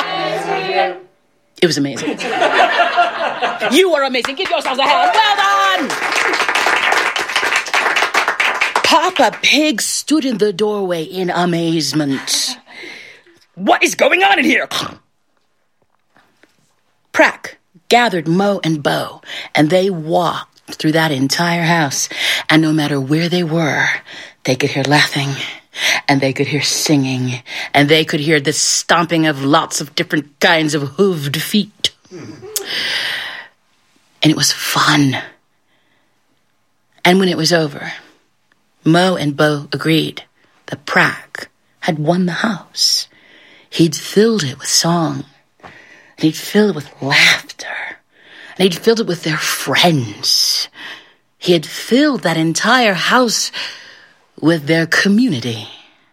It was amazing. You are amazing. Give yourselves a hand. Well done! Papa Pig stood in the doorway in amazement. What is going on in here? Prack gathered Mo and Bo, and they walked through that entire house. And no matter where they were, they could hear laughing, and they could hear singing, and they could hear the stomping of lots of different kinds of hooved feet. And it was fun. And when it was over, Mo and Bo agreed that Prack had won the house. He'd filled it with song, and he'd filled it with laughter, and he'd filled it with their friends. He had filled that entire house with their community.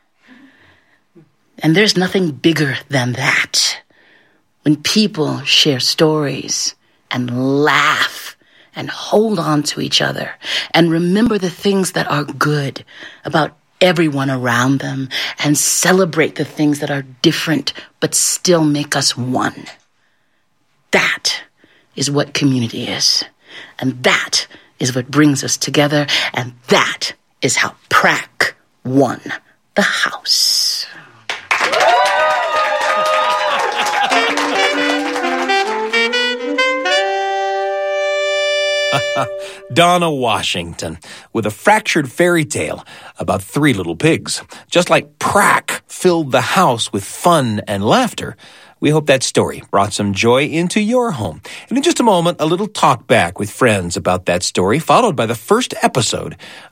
And there's nothing bigger than that. When people share stories and laugh and hold on to each other and remember the things that are good about everyone around them and celebrate the things that are different but still make us one. That is what community is. And that is what brings us together. And that is how Prack won the house. Donna Washington with a fractured fairy tale about three little pigs. Just like Prack filled the house with fun and laughter, we hope that story brought some joy into your home. And in just a moment, a little talk back with friends about that story, followed by the first episode